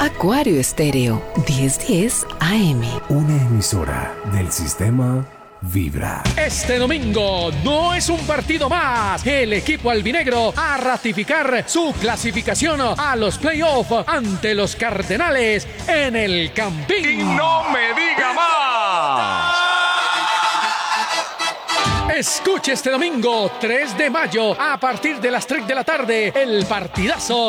Acuario Estéreo, 1010 AM. Una emisora del sistema Vibra. Este domingo no es un partido más. El equipo albinegro a ratificar su clasificación a los playoffs ante los Cardenales en el Campín. ¡Y no me diga más! Escuche este domingo 3 de mayo a partir de las 3 de la tarde el partidazo